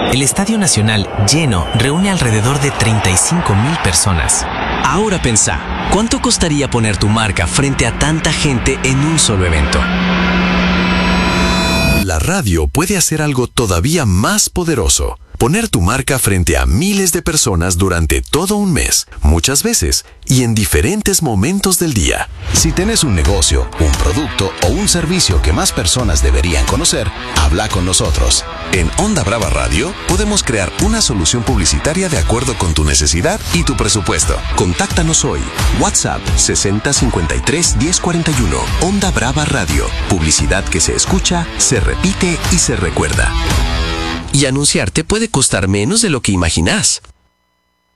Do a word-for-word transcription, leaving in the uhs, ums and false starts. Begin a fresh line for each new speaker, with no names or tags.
El Estadio Nacional lleno reúne alrededor de treinta y cinco mil personas.
Ahora pensá, ¿cuánto costaría poner tu marca frente a tanta gente en un solo evento?
La radio puede hacer algo todavía más poderoso. Poner tu marca frente a miles de personas durante todo un mes, muchas veces y en diferentes momentos del día. Si tienes un negocio, un producto o un servicio que más personas deberían conocer, habla con nosotros. En Onda Brava Radio podemos crear una solución publicitaria de acuerdo con tu necesidad y tu presupuesto. Contáctanos hoy. WhatsApp sesenta cincuenta y tres diez cuarenta y uno. Onda Brava Radio. Publicidad que se escucha, se repite y se recuerda.
Y anunciarte puede costar menos de lo que imaginás.